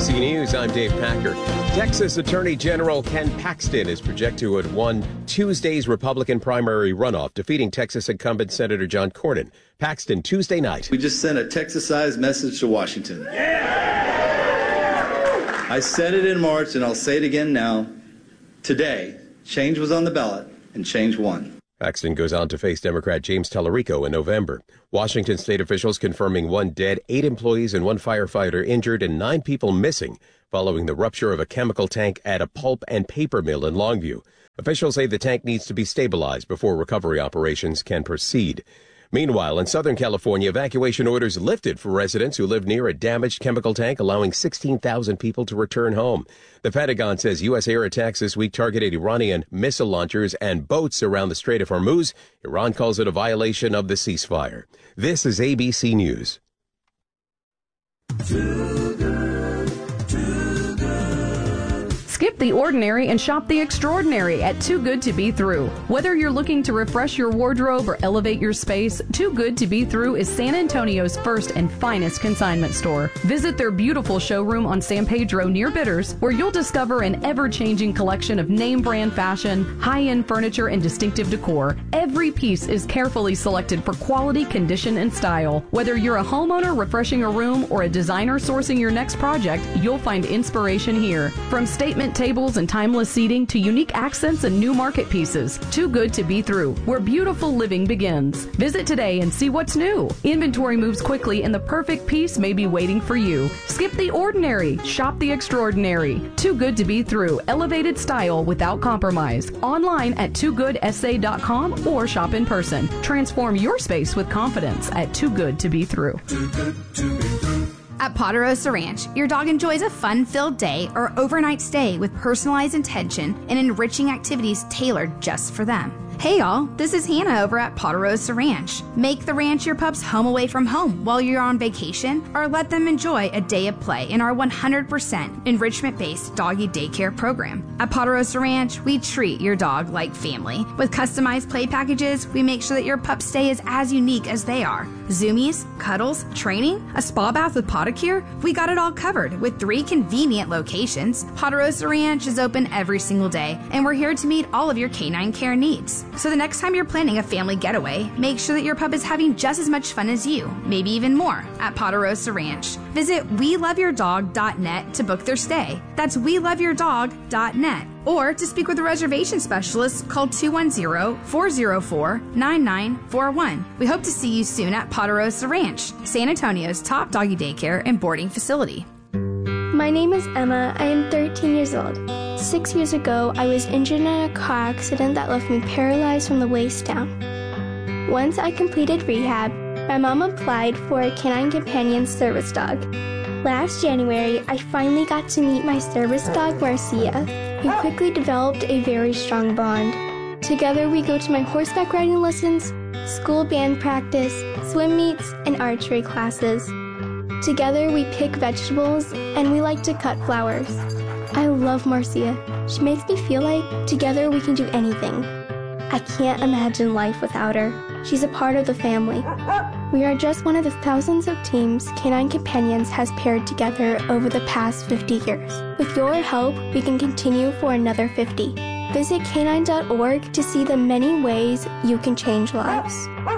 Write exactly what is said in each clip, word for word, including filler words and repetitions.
C News, I'm Dave Packer. Texas Attorney General Ken Paxton is projected to have won Tuesday's Republican primary runoff, defeating Texas incumbent Senator John Cornyn. Paxton, Tuesday night. We just sent a Texas-sized message to Washington. Yeah! I said it in March, and I'll say it again now. Today, change was on the ballot, and change won. Paxton goes on to face Democrat James Tallarico in November. Washington state officials confirming one dead, eight employees and one firefighter injured, and nine people missing following the rupture of a chemical tank at a pulp and paper mill in Longview. Officials say the tank needs to be stabilized before recovery operations can proceed. Meanwhile, in Southern California, evacuation orders lifted for residents who live near a damaged chemical tank, allowing sixteen thousand people to return home. The Pentagon says U S air attacks this week targeted Iranian missile launchers and boats around the Strait of Hormuz. Iran calls it a violation of the ceasefire. This is A B C News. Too good, too good. Skip the ordinary and shop the extraordinary at Too Good to Be Through. Whether you're looking to refresh your wardrobe or elevate your space, Too Good to Be Through is San Antonio's first and finest consignment store. Visit their beautiful showroom on San Pedro near Bitters, where you'll discover an ever-changing collection of name-brand fashion, high-end furniture, and distinctive decor. Every piece is carefully selected for quality, condition, and style. Whether you're a homeowner refreshing a room or a designer sourcing your next project, you'll find inspiration here. From statement tables and timeless seating to unique accents and new market pieces, Too Good to Be Through, where beautiful living begins. Visit today and see what's new. Inventory moves quickly and the perfect piece may be waiting for you. Skip the ordinary, shop the extraordinary. Too Good to Be Through, elevated style without compromise. Online at too good s a dot com or shop in person. Transform your space with confidence at Too Good to Be Through. Too good to be through. At Ponderosa Ranch, your dog enjoys a fun-filled day or overnight stay with personalized attention and enriching activities tailored just for them. Hey y'all, this is Hannah over at Ponderosa Ranch. Make the ranch your pup's home away from home while you're on vacation, or let them enjoy a day of play in our one hundred percent enrichment-based doggy daycare program. At Ponderosa Ranch, we treat your dog like family. With customized play packages, we make sure that your pup's stay is as unique as they are. Zoomies, cuddles, training, a spa bath with Podicure, we got it all covered with three convenient locations. Ponderosa Ranch is open every single day, and we're here to meet all of your canine care needs. So the next time you're planning a family getaway, make sure that your pup is having just as much fun as you, maybe even more, at Ponderosa Ranch. Visit we love your dog dot net to book their stay. That's we love your dog dot net. Or to speak with a reservation specialist, call two one zero, four zero four, nine nine four one. We hope to see you soon at Ponderosa Ranch, San Antonio's top doggy daycare and boarding facility. My name is Emma. I am thirteen years old. Six years ago, I was injured in a car accident that left me paralyzed from the waist down. Once I completed rehab, my mom applied for a Canine Companion service dog. Last January, I finally got to meet my service dog, Marcia. We quickly developed a very strong bond. Together, we go to my horseback riding lessons, school band practice, swim meets, and archery classes. Together, we pick vegetables, and we like to cut flowers. I love Marcia. She makes me feel like together we can do anything. I can't imagine life without her. She's a part of the family. We are just one of the thousands of teams Canine Companions has paired together over the past fifty years. With your help, we can continue for another fifty. Visit canine dot org to see the many ways you can change lives.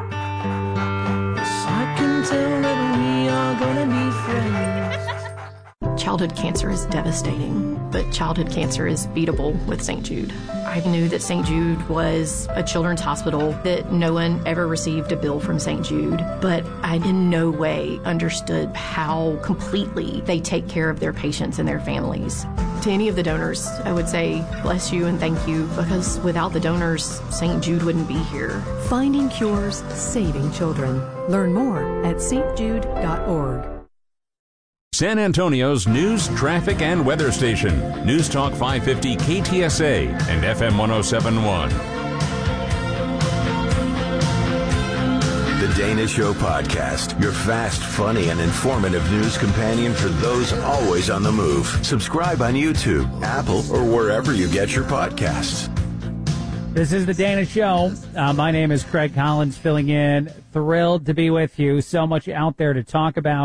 I can tell that we are gonna be friends. Childhood cancer is devastating, but childhood cancer is beatable with Saint Jude. I knew that Saint Jude was a children's hospital, that no one ever received a bill from Saint Jude, but I in no way understood how completely they take care of their patients and their families. To any of the donors, I would say bless you and thank you, because without the donors, Saint Jude wouldn't be here. Finding cures, saving children. Learn more at s t jude dot org. San Antonio's news, traffic, and weather station. News Talk five fifty K T S A and F M one oh seven point one. The Dana Show Podcast, your fast, funny, and informative news companion for those always on the move. Subscribe on YouTube, Apple, or wherever you get your podcasts. This is The Dana Show. Uh, my name is Craig Collins, filling in. Thrilled to be with you. So much out there to talk about.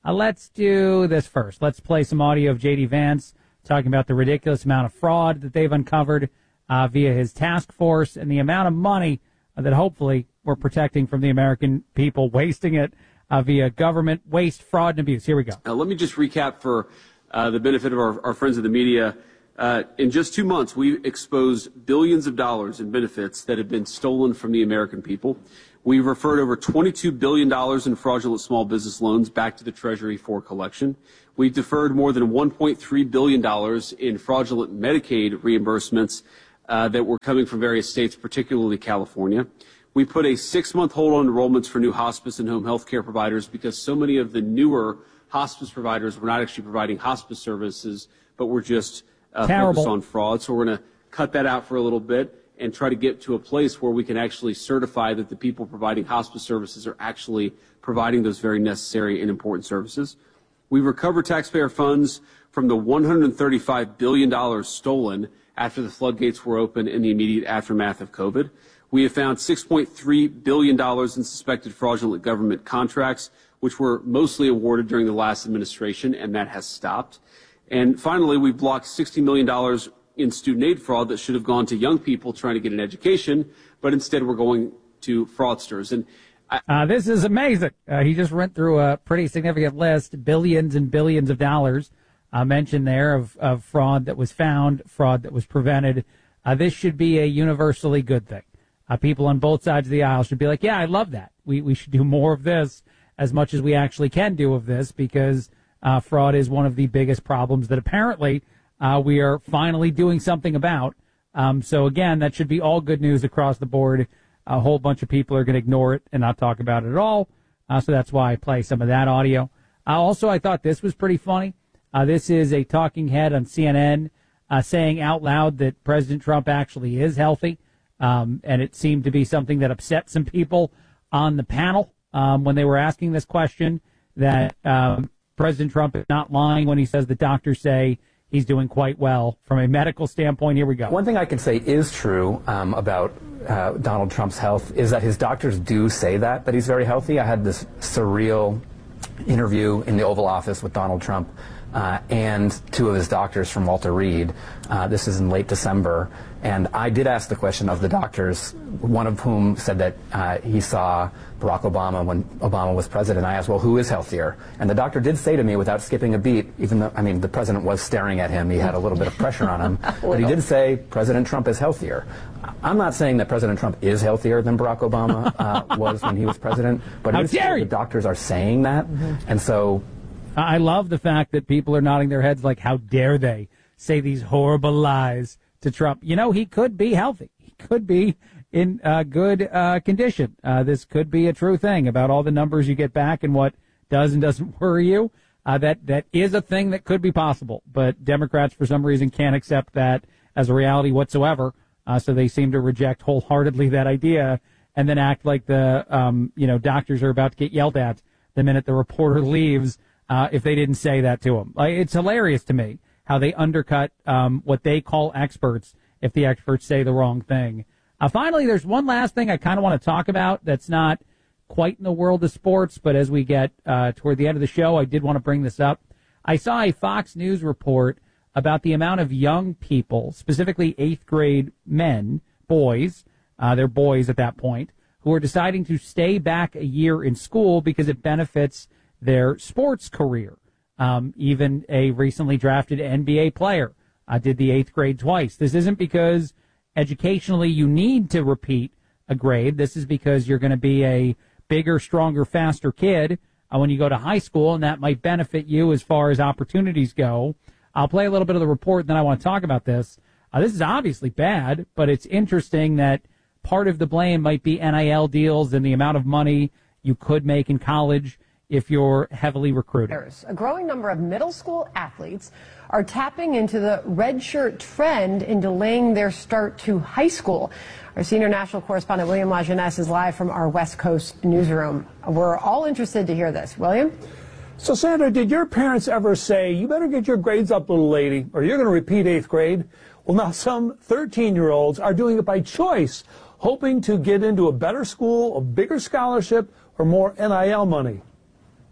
Uh, let's do this first. Let's play some audio of J D. Vance talking about the ridiculous amount of fraud that they've uncovered uh, via his task force and the amount of money uh, that hopefully we're protecting from the American people wasting it uh, via government waste, fraud, and abuse. Here we go. Uh, let me just recap for uh, the benefit of our, our friends of the media. Uh, in just two months, we exposed billions of dollars in benefits that have been stolen from the American people. We've referred over twenty-two billion dollars in fraudulent small business loans back to the Treasury for collection. We've deferred more than one point three billion dollars in fraudulent Medicaid reimbursements uh, that were coming from various states, particularly California. We put a six-month hold on enrollments for new hospice and home health care providers because so many of the newer hospice providers were not actually providing hospice services, but were just uh, focused on fraud. So we're going to cut that out for a little bit and try to get to a place where we can actually certify that the people providing hospice services are actually providing those very necessary and important services. We recovered taxpayer funds from the one hundred thirty-five billion dollars stolen after the floodgates were open in the immediate aftermath of COVID. We have found six point three billion dollars in suspected fraudulent government contracts, which were mostly awarded during the last administration, and that has stopped. And finally, we blocked sixty million dollars in student aid fraud that should have gone to young people trying to get an education, but instead we're going to fraudsters. And I- uh, this is amazing. Uh, he just went through a pretty significant list, billions and billions of dollars uh, mentioned there of, of fraud that was found, fraud that was prevented. Uh, this should be a universally good thing. Uh, people on both sides of the aisle should be like, yeah, I love that. We we should do more of this as much as we actually can do of this because uh, fraud is one of the biggest problems that apparently Uh, we are finally doing something about. Um, so, again, that should be all good news across the board. A whole bunch of people are going to ignore it and not talk about it at all. Uh, so that's why I play some of that audio. Uh, also, I thought this was pretty funny. Uh, this is a talking head on C N N uh, saying out loud that President Trump actually is healthy. Um, and it seemed to be something that upset some people on the panel um, when they were asking this question, that um, President Trump is not lying when he says the doctors say he's doing quite well from a medical standpoint. Here we go. One thing I can say is true um, about uh, Donald Trump's health is that his doctors do say that, that he's very healthy. I had this surreal interview in the Oval Office with Donald Trump uh, and two of his doctors from Walter Reed. Uh, this is in late December. And I did ask the question of the doctors, one of whom said that uh, he saw Barack Obama when Obama was president. I asked, well, who is healthier? And the doctor did say to me, without skipping a beat, even though, I mean, the president was staring at him, he had a little bit of pressure on him, but he did say President Trump is healthier. I'm not saying that President Trump is healthier than Barack Obama uh, was when he was president, but it is true the doctors are saying that. Mm-hmm. And so I love the fact that people are nodding their heads like, how dare they say these horrible lies to Trump. You know, he could be healthy. He could be in uh, good uh, condition. Uh, this could be a true thing about all the numbers you get back and what does and doesn't worry you. Uh, that that is a thing that could be possible. But Democrats, for some reason, can't accept that as a reality whatsoever. Uh, so they seem to reject wholeheartedly that idea and then act like the um, you know doctors are about to get yelled at the minute the reporter leaves uh, if they didn't say that to him. Like, it's hilarious to me how they undercut um, what they call experts if the experts say the wrong thing. Uh, finally, there's one last thing I kind of want to talk about that's not quite in the world of sports, but as we get uh, toward the end of the show, I did want to bring this up. I saw a Fox News report about the amount of young people, specifically eighth grade men, boys, uh, they're boys at that point, who are deciding to stay back a year in school because it benefits their sports career. Um, even a recently drafted N B A player uh, did the eighth grade twice. This isn't because educationally you need to repeat a grade. This is because you're going to be a bigger, stronger, faster kid uh, when you go to high school, and that might benefit you as far as opportunities go. I'll play a little bit of the report, and then I want to talk about this. Uh, this is obviously bad, but it's interesting that part of the blame might be N I L deals and the amount of money you could make in college if you're heavily recruited. A growing number of middle school athletes are tapping into the redshirt trend in delaying their start to high school. Our senior national correspondent William Lajeunesse is live from our West Coast newsroom. We're all interested to hear this. William? So, Sandra, did your parents ever say, you better get your grades up, little lady, or you're going to repeat eighth grade? Well, now some thirteen-year-olds are doing it by choice, hoping to get into a better school, a bigger scholarship, or more N I L money.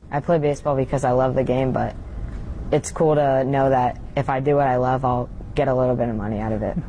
I play baseball because I love the game, but it's cool to know that if I do what I love, I'll get a little bit of money out of it.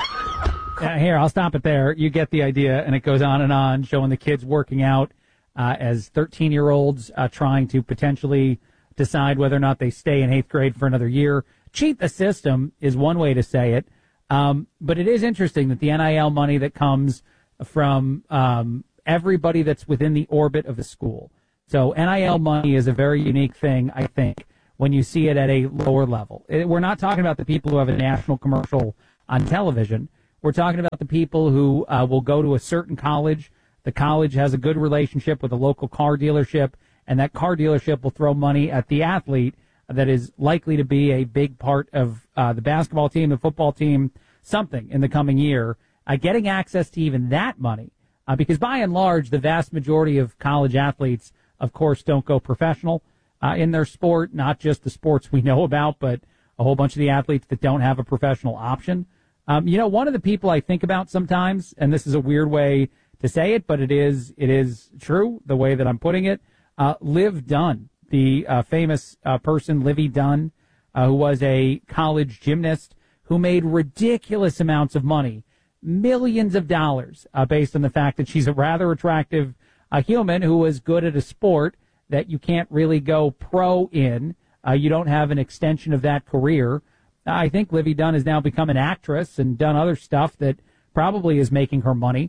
Uh, here, I'll stop it there. You get the idea, and it goes on and on, showing the kids working out uh, as thirteen-year-olds uh, trying to potentially decide whether or not they stay in eighth grade for another year. Cheat the system is one way to say it. Um, but it is interesting that the N I L money that comes from um, everybody that's within the orbit of the school. So N I L money is a very unique thing, I think, when you see it at a lower level. It, we're not talking about the people who have a national commercial on television. We're talking about the people who uh, will go to a certain college. The college has a good relationship with a local car dealership, and that car dealership will throw money at the athlete that is likely to be a big part of uh, the basketball team, the football team, something in the coming year, uh, getting access to even that money. Uh, because by and large, the vast majority of college athletes, of course, don't go professional uh, in their sport, not just the sports we know about, but a whole bunch of the athletes that don't have a professional option. Um, you know, one of the people I think about sometimes, and this is a weird way to say it, but it is it is true, the way that I'm putting it, uh, Liv Dunn. The uh, famous uh, person, Livy Dunn, uh, who was a college gymnast who made ridiculous amounts of money, millions of dollars, uh, based on the fact that she's a rather attractive uh, human who was good at a sport that you can't really go pro in. Uh, you don't have an extension of that career. I think Livy Dunn has now become an actress and done other stuff that probably is making her money.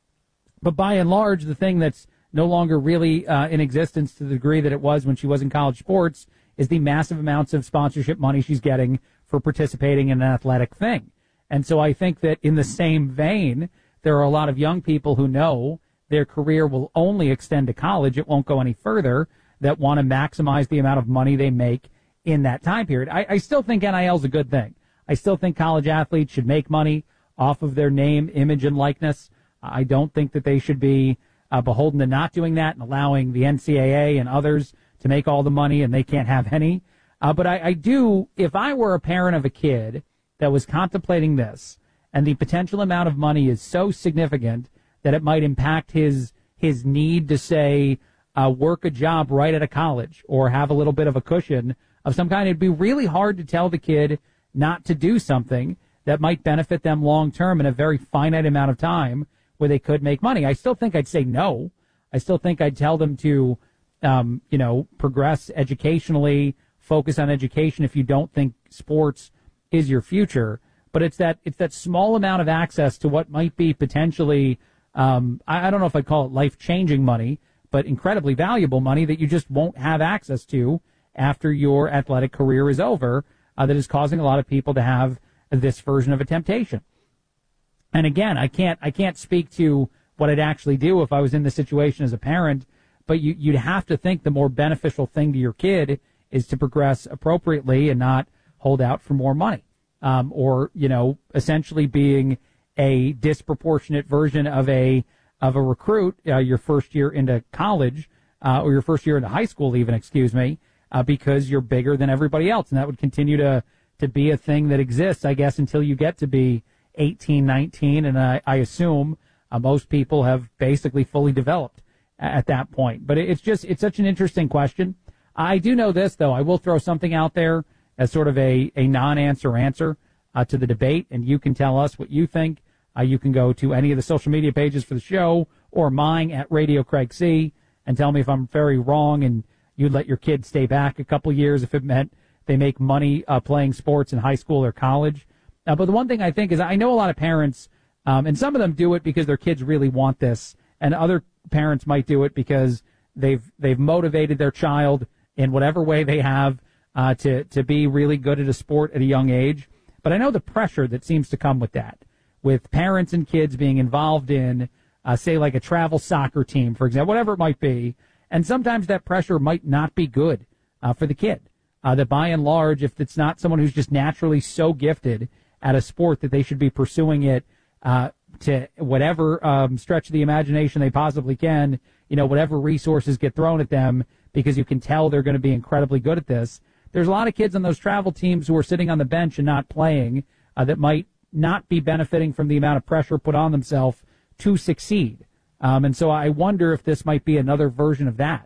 But by and large, the thing that's no longer really uh, in existence to the degree that it was when she was in college sports is the massive amounts of sponsorship money she's getting for participating in an athletic thing. And so I think that in the same vein, there are a lot of young people who know their career will only extend to college. It won't go any further, that want to maximize the amount of money they make in that time period. I, I still think N I L is a good thing. I still think college athletes should make money off of their name, image, and likeness. I don't think that they should be Uh, beholden to not doing that and allowing the N C double A and others to make all the money and they can't have any. Uh, but I, I do, if I were a parent of a kid that was contemplating this and the potential amount of money is so significant that it might impact his his need to, say, uh, work a job right at a college or have a little bit of a cushion of some kind, it'd be really hard to tell the kid not to do something that might benefit them long term in a very finite amount of time where they could make money. I still think I'd say no. I still think I'd tell them to, um, you know, progress educationally, focus on education if you don't think sports is your future. But it's that it's that small amount of access to what might be potentially, um, I, I don't know if I'd call it life-changing money, but incredibly valuable money that you just won't have access to after your athletic career is over, uh, that is causing a lot of people to have this version of a temptation. And again, I can't I can't speak to what I'd actually do if I was in the situation as a parent, but you, you'd have to think the more beneficial thing to your kid is to progress appropriately and not hold out for more money, um, or you know, essentially being a disproportionate version of a of a recruit uh, your first year into college uh, or your first year into high school, even excuse me, uh, because you're bigger than everybody else, and that would continue to to be a thing that exists, I guess, until you get to be eighteen, nineteen, and I, I assume uh, most people have basically fully developed at that point. But it's just, it's such an interesting question. I do know this, though. I will throw something out there as sort of a, a non-answer answer uh, to the debate, and you can tell us what you think. Uh, you can go to any of the social media pages for the show or mine at Radio Craig C and tell me if I'm very wrong and you'd let your kid stay back a couple years if it meant they make money uh, playing sports in high school or college. Uh, but the one thing I think is I know a lot of parents, um, and some of them do it because their kids really want this, and other parents might do it because they've they've motivated their child in whatever way they have uh, to to be really good at a sport at a young age. But I know the pressure that seems to come with that, with parents and kids being involved in, uh, say, like a travel soccer team, for example, whatever it might be, and sometimes that pressure might not be good uh, for the kid. Uh, that by and large, if it's not someone who's just naturally so gifted at a sport that they should be pursuing it uh, to whatever um, stretch of the imagination they possibly can, you know, whatever resources get thrown at them, because you can tell they're going to be incredibly good at this. There's a lot of kids on those travel teams who are sitting on the bench and not playing uh, that might not be benefiting from the amount of pressure put on themselves to succeed. Um, and so I wonder if this might be another version of that,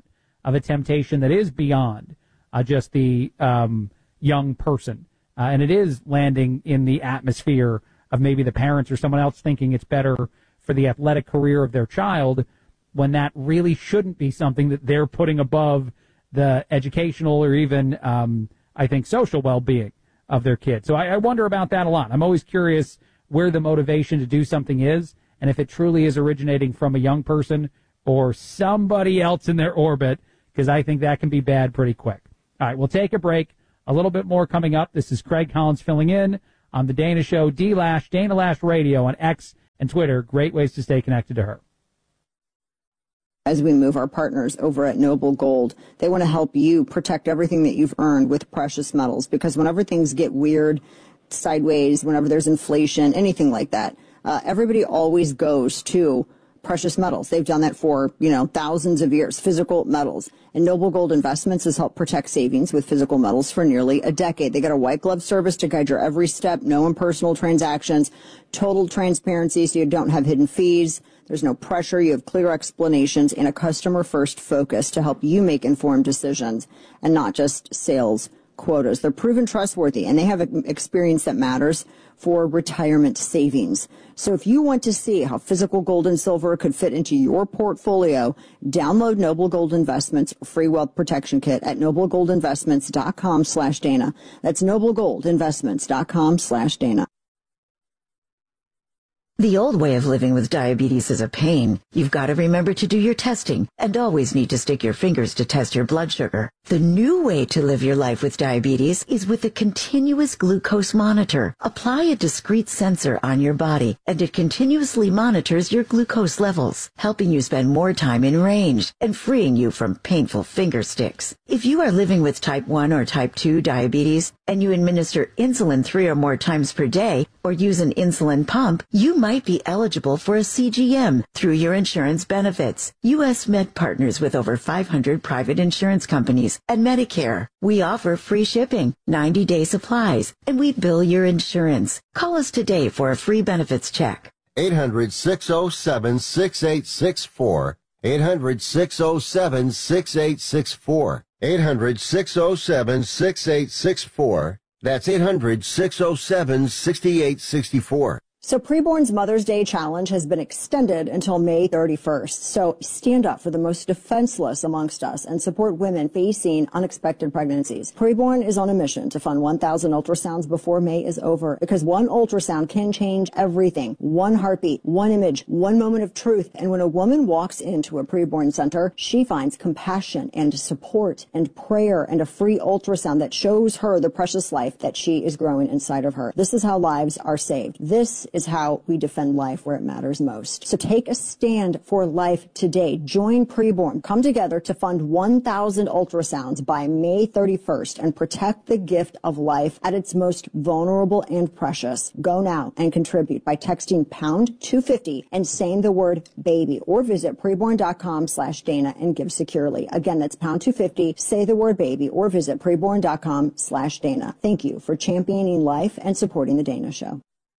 of a temptation that is beyond uh, just the um, young person. Uh, and it is landing in the atmosphere of maybe the parents or someone else thinking it's better for the athletic career of their child, when that really shouldn't be something that they're putting above the educational or even, um, I think, social well-being of their kids. So I, I wonder about that a lot. I'm always curious where the motivation to do something is, and if it truly is originating from a young person or somebody else in their orbit, because I think that can be bad pretty quick. All right, we'll take a break. A little bit more coming up. This is Craig Collins filling in on The Dana Show, D-Lash, Dana Lash Radio on X and Twitter. Great ways to stay connected to her. As we move our partners over at Noble Gold, they want to help you protect everything that you've earned with precious metals, because whenever things get weird, sideways, whenever there's inflation, anything like that, uh, everybody always goes to precious metals. They've done that for, you know, thousands of years, physical metals. And Noble Gold Investments has helped protect savings with physical metals for nearly a decade. They got a white glove service to guide your every step, no impersonal transactions, total transparency so you don't have hidden fees. There's no pressure. You have clear explanations and a customer-first focus to help you make informed decisions and not just sales quotas. They're proven trustworthy, and they have experience that matters for retirement savings. So if you want to see how physical gold and silver could fit into your portfolio, download Noble Gold Investments free wealth protection kit at noblegoldinvestments.com slash Dana. That's noblegoldinvestments.com slash Dana. The old way of living with diabetes is a pain. You've got to remember to do your testing and always need to stick your fingers to test your blood sugar. The new way to live your life with diabetes is with a continuous glucose monitor. Apply a discrete sensor on your body, and it continuously monitors your glucose levels, helping you spend more time in range and freeing you from painful finger sticks. If you are living with type one or type two diabetes and you administer insulin three or more times per day or use an insulin pump, you might be eligible for a C G M through your insurance benefits. U S Med partners with over five hundred private insurance companies and Medicare. We offer free shipping, ninety-day supplies, and we bill your insurance. Call us today for a free benefits check. eight hundred, six oh seven, six eight six four. eight hundred, six oh seven, six eight six four. eight hundred, six oh seven, six eight six four. That's eight hundred, six oh seven, six eight six four. So Preborn's Mother's Day Challenge has been extended until May thirty-first. So stand up for the most defenseless amongst us and support women facing unexpected pregnancies. Preborn is on a mission to fund one thousand ultrasounds before May is over, because one ultrasound can change everything. One heartbeat, one image, one moment of truth. And when a woman walks into a Preborn center, she finds compassion and support and prayer and a free ultrasound that shows her the precious life that she is growing inside of her. This is how lives are saved. This is how we defend life where it matters most. So take a stand for life today. Join Preborn. Come together to fund one thousand ultrasounds by May thirty-first and protect the gift of life at its most vulnerable and precious. Go now and contribute by texting pound two fifty and saying the word baby, or visit preborn.com slash Dana and give securely. Again, that's pound two fifty, say the word baby, or visit preborn.com slash Dana. Thank you for championing life and supporting The Dana Show.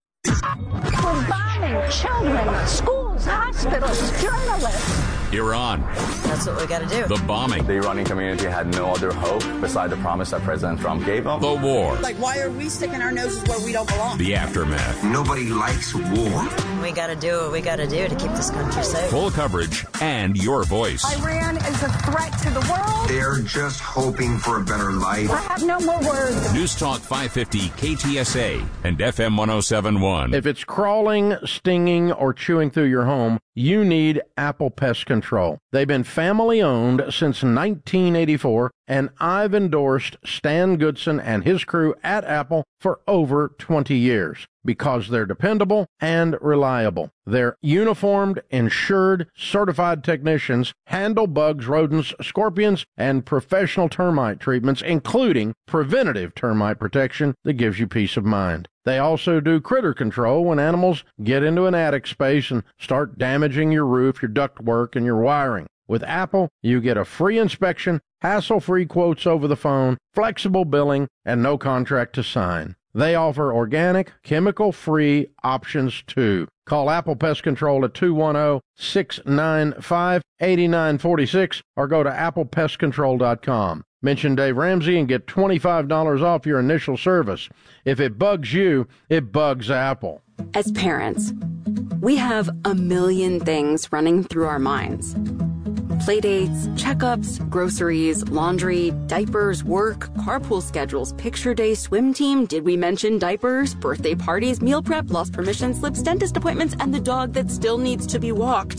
We're bombing children, schools, hospitals, journalists. Iran. That's what we got to do. The bombing. The Iranian community had no other hope beside the promise that President Trump gave them. The war. Like, why are we sticking our noses where we don't belong? The aftermath. Nobody likes war. We got to do what we got to do to keep this country safe. Full coverage and your voice. Iran is a threat to the world. They're just hoping for a better life. I have no more words. News Talk five fifty K T S A and F M one oh seven point one. If it's crawling, stinging, or chewing through your home, you need Apple Pest Control. They've been family-owned since nineteen eighty-four, and I've endorsed Stan Goodson and his crew at Apple for over twenty years because they're dependable and reliable. Their uniformed, insured, certified technicians handle bugs, rodents, scorpions, and professional termite treatments, including preventative termite protection that gives you peace of mind. They also do critter control when animals get into an attic space and start damaging your roof, your ductwork, and your wiring. With Apple, you get a free inspection, hassle-free quotes over the phone, flexible billing, and no contract to sign. They offer organic, chemical-free options too. Call Apple Pest Control at two one zero, six nine five, eight nine four six or go to apple pest control dot com. Mention Dave Ramsey and get twenty-five dollars off your initial service. If it bugs you, it bugs Apple. As parents, we have a million things running through our minds. Playdates, checkups, groceries, laundry, diapers, work, carpool schedules, picture day, swim team, did we mention diapers, birthday parties, meal prep, lost permission slips, dentist appointments, and the dog that still needs to be walked.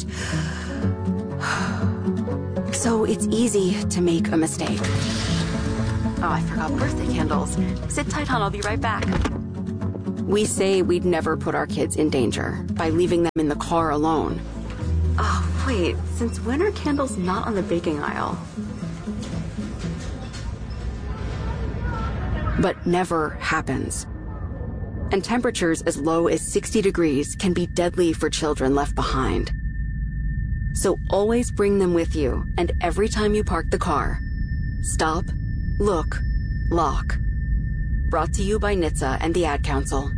So it's easy to make a mistake. Oh, I forgot birthday candles. Sit tight, hon, I'll be right back. We say we'd never put our kids in danger by leaving them in the car alone. Oh, wait, since when are candles not on the baking aisle? But never happens. And temperatures as low as sixty degrees can be deadly for children left behind. So always bring them with you, and every time you park the car, stop, look, lock. Brought to you by N H T S A and the Ad Council.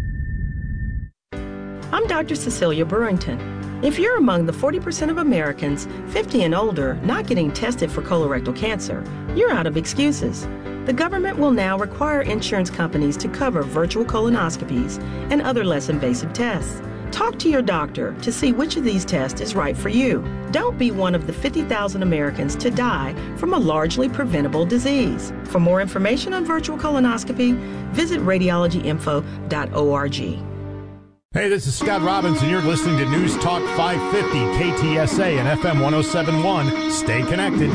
I'm Doctor Cecilia Burrington. If you're among the forty percent of Americans fifty and older not getting tested for colorectal cancer, you're out of excuses. The government will now require insurance companies to cover virtual colonoscopies and other less invasive tests. Talk to your doctor to see which of these tests is right for you. Don't be one of the fifty thousand Americans to die from a largely preventable disease. For more information on virtual colonoscopy, visit radiology info dot org. Hey, this is Scott Robinson. You're listening to News Talk five fifty K T S A and F M one oh seven point one. Stay connected.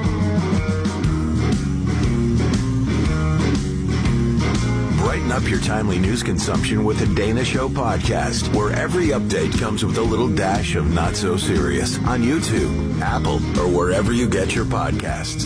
Brighten up your timely news consumption with the Dana Show podcast, where every update comes with a little dash of not so serious on YouTube, Apple, or wherever you get your podcasts.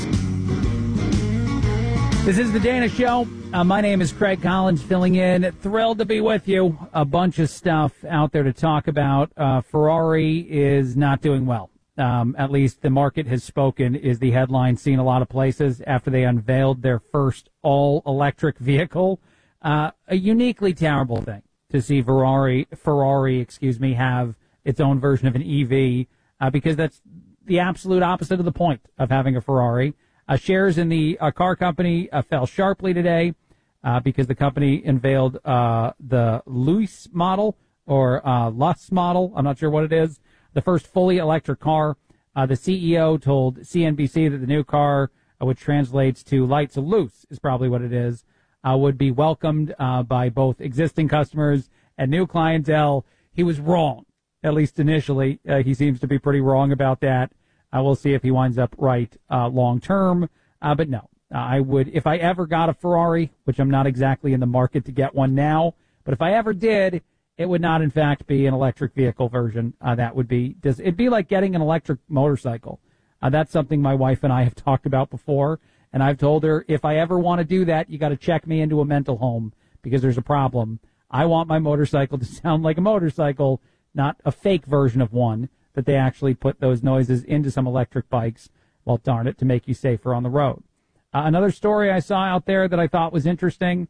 This is the Dana Show. Uh, my name is Craig Collins, filling in. Thrilled to be with you. A bunch of stuff out there to talk about. Uh, Ferrari is not doing well. Um, at least the market has spoken, is the headline seen a lot of places after they unveiled their first all-electric vehicle. Uh, a uniquely terrible thing to see Ferrari, Ferrari, excuse me, have its own version of an E V, uh, because that's the absolute opposite of the point of having a Ferrari. Uh, shares in the uh, car company uh, fell sharply today uh, because the company unveiled uh, the Luis model or uh, Lus model. I'm not sure what it is. The first fully electric car. Uh, the C E O told C N B C that the new car, uh, which translates to lights of loose, is probably what it is, uh, would be welcomed uh, by both existing customers and new clientele. He was wrong, at least initially. Uh, he seems to be pretty wrong about that. Uh, we'll see if he winds up right uh, long term. Uh, but no, I would, if I ever got a Ferrari, which I'm not exactly in the market to get one now, but if I ever did, it would not, in fact, be an electric vehicle version. Uh, that would be, does it'd be like getting an electric motorcycle. Uh, that's something my wife and I have talked about before, and I've told her, if I ever want to do that, you got to check me into a mental home because there's a problem. I want my motorcycle to sound like a motorcycle, not a fake version of one, that they actually put those noises into some electric bikes, well, darn it, to make you safer on the road. Uh, another story I saw out there that I thought was interesting,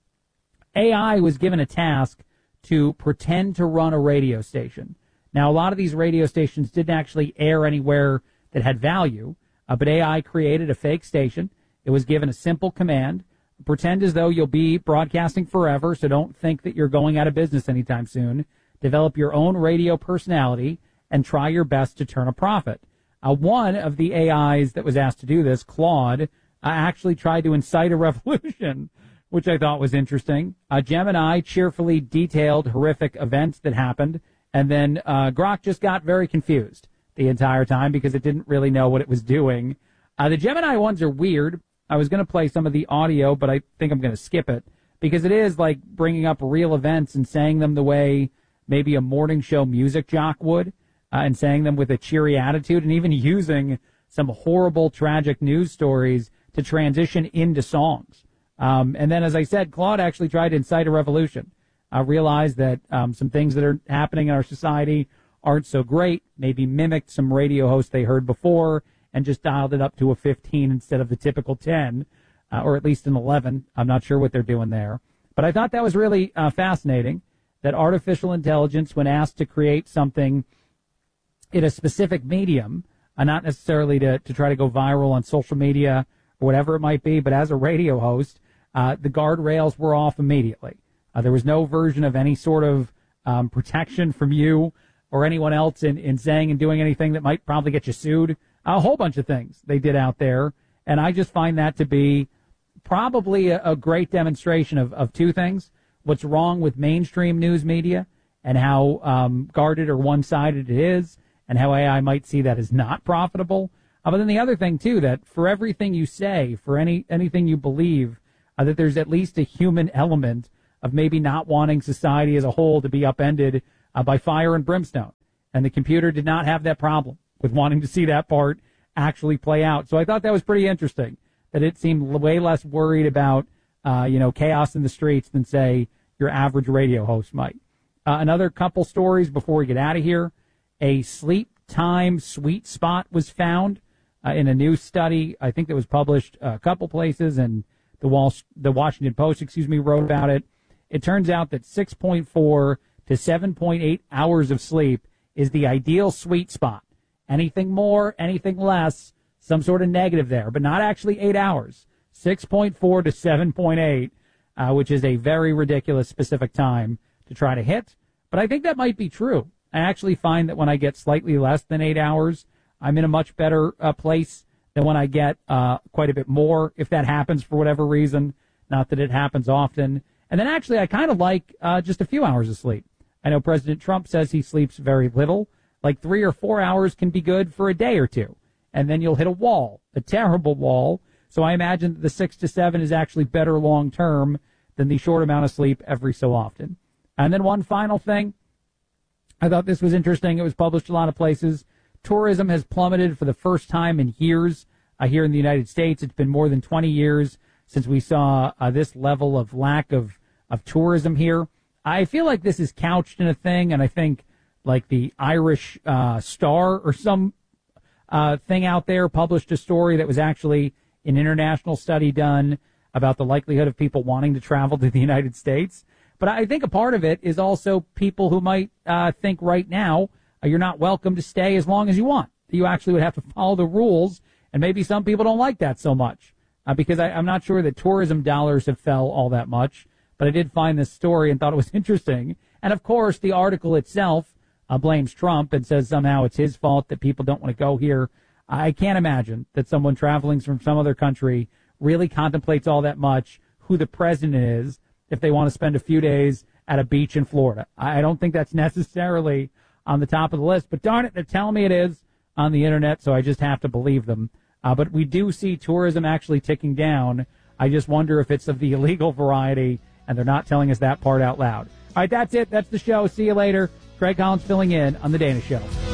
A I was given a task to pretend to run a radio station. Now, a lot of these radio stations didn't actually air anywhere that had value, uh, but A I created a fake station. It was given a simple command, pretend as though you'll be broadcasting forever, so don't think that you're going out of business anytime soon. Develop your own radio personality and try your best to turn a profit. Uh, one of the A Is that was asked to do this, Claude, uh, actually tried to incite a revolution, which I thought was interesting. Uh, Gemini cheerfully detailed horrific events that happened, and then uh, Grok just got very confused the entire time because it didn't really know what it was doing. Uh, the Gemini ones are weird. I was going to play some of the audio, but I think I'm going to skip it because it is like bringing up real events and saying them the way maybe a morning show music jock would. Uh, and saying them with a cheery attitude and even using some horrible, tragic news stories to transition into songs. Um, and then, as I said, Claude actually tried to incite a revolution. I realized that um, some things that are happening in our society aren't so great, maybe mimicked some radio hosts they heard before and just dialed it up to a fifteen instead of the typical ten, uh, or at least an eleven. I'm not sure what they're doing there. But I thought that was really uh, fascinating. that artificial intelligence, when asked to create something in a specific medium, uh, not necessarily to, to try to go viral on social media or whatever it might be, but as a radio host, uh, the guardrails were off immediately. Uh, there was no version of any sort of um, protection from you or anyone else in, in saying and doing anything that might probably get you sued. A whole bunch of things they did out there. And I just find that to be probably a, a great demonstration of, of two things. What's wrong with mainstream news media and how um, guarded or one-sided it is, and how A I might see that as not profitable. Uh, but then the other thing, too, that for everything you say, for any anything you believe, uh, that there's at least a human element of maybe not wanting society as a whole to be upended uh, by fire and brimstone. And the computer did not have that problem with wanting to see that part actually play out. So I thought that was pretty interesting, that it seemed way less worried about, uh, you know, chaos in the streets than, say, your average radio host might. Uh, another couple stories before we get out of here. A sleep time sweet spot was found uh, in a new study. I think that was published a couple places, and the Wall, the Washington Post, excuse me, wrote about it. It turns out that six point four to seven point eight hours of sleep is the ideal sweet spot. Anything more, anything less, some sort of negative there, but not actually eight hours. six point four to seven point eight, uh, which is a very ridiculous specific time to try to hit. But I think that might be true. I actually find that when I get slightly less than eight hours, I'm in a much better uh, place than when I get uh, quite a bit more, if that happens for whatever reason. Not that it happens often. And then actually, I kind of like uh, just a few hours of sleep. I know President Trump says he sleeps very little. Like three or four hours can be good for a day or two. And then you'll hit a wall, a terrible wall. So I imagine that the six to seven is actually better long term than the short amount of sleep every so often. And then one final thing. I thought this was interesting. It was published a lot of places. Tourism has plummeted for the first time in years uh, here in the United States. It's been more than twenty years since we saw uh, this level of lack of, of tourism here. I feel like this is couched in a thing, and I think like the Irish uh, Star or some uh, thing out there published a story that was actually an international study done about the likelihood of people wanting to travel to the United States. But I think a part of it is also people who might uh, think right now uh, you're not welcome to stay as long as you want. You actually would have to follow the rules, and maybe some people don't like that so much uh, because I, I'm not sure that tourism dollars have fell all that much. But I did find this story and thought it was interesting. And, of course, the article itself uh, blames Trump and says somehow it's his fault that people don't want to go here. I can't imagine that someone traveling from some other country really contemplates all that much who the president is if they want to spend a few days at a beach in Florida. I don't think that's necessarily on the top of the list, but darn it, they're telling me it is on the internet, so I just have to believe them. Uh, but we do see tourism actually ticking down. I just wonder if it's of the illegal variety, and they're not telling us that part out loud. All right, that's it. That's the show. See you later. Craig Collins filling in on The Dana Show.